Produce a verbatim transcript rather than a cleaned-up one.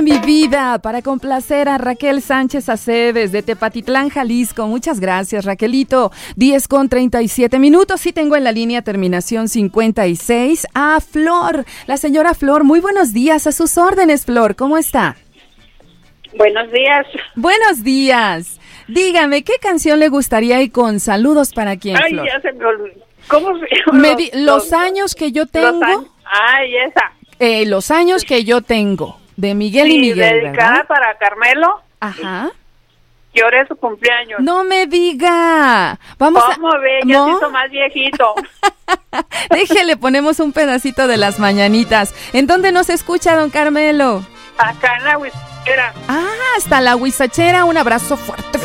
de mi vida, para complacer a Raquel Sánchez Aceves de Tepatitlán, Jalisco. Muchas gracias, Raquelito. diez con treinta y siete minutos y tengo en la línea terminación cincuenta y seis a Flor. La señora Flor, muy buenos días. A sus órdenes, Flor. ¿Cómo está? Buenos días. Buenos días. Dígame, ¿qué canción le gustaría y con saludos para quién, Ay, Flor? ya se me olvidó. ¿Cómo se llama? Me di- los, los años que yo tengo. Los años. Ay, esa. Eh, los años que yo tengo. De Miguel sí, y Miguel, dedicada ¿verdad? para Carmelo. Ajá. Que ahora es su cumpleaños. No me diga. Vamos ¿Cómo a... ve? Ya ¿No? se hizo más viejito. Déjele, ponemos un pedacito de las mañanitas. ¿En dónde nos escucha, don Carmelo? Acá en la Huichera. Ah, hasta la Huizachera. Un abrazo fuerte.